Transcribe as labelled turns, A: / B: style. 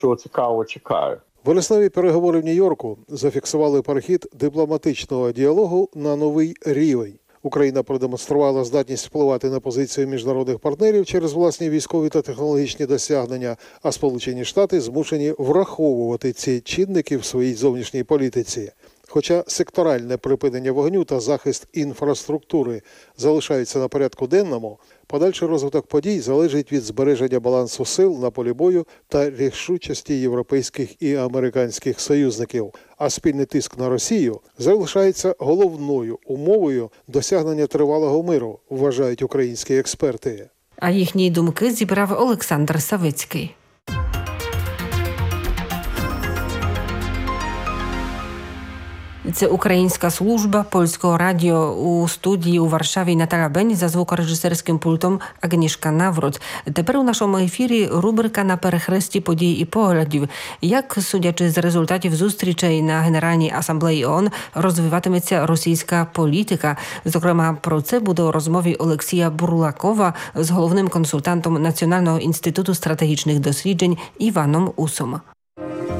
A: що цікаво чекає.
B: Вересневі переговори в Нью-Йорку зафіксували перехід дипломатичного діалогу на новий рівень. Україна продемонструвала здатність впливати на позицію міжнародних партнерів через власні військові та технологічні досягнення, а Сполучені Штати змушені враховувати ці чинники в своїй зовнішній політиці. Хоча секторальне припинення вогню та захист інфраструктури залишаються на порядку денному, подальший розвиток подій залежить від збереження балансу сил на полі бою та рішучості європейських і американських союзників. А спільний тиск на Росію залишається головною умовою досягнення тривалого миру, вважають українські експерти.
C: А їхні думки зібрав Олександр Савицький. Це Українська служба Польського радіо. У студії у Варшаві Наталя Бень, за звукорежисерським пультом Агнішка Наврот. Тепер у нашому ефірі рубрика «На перехресті подій і поглядів». Як, судячи з результатів зустрічей на Генеральній асамблеї ООН, розвиватиметься російська політика. Зокрема, про це буде у розмові Олексія Бурлакова з головним консультантом Національного інституту стратегічних досліджень Іваном Усом.